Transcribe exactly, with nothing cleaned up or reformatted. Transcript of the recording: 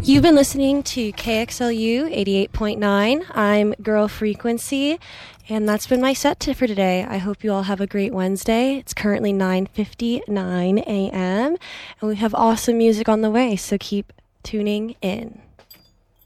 You've been listening to K X L U eighty-eight point nine. I'm Girl Frequency, and that's been my set t- for today. I hope you all have a great Wednesday. It's currently nine fifty-nine a.m., and we have awesome music on the way, so keep tuning in.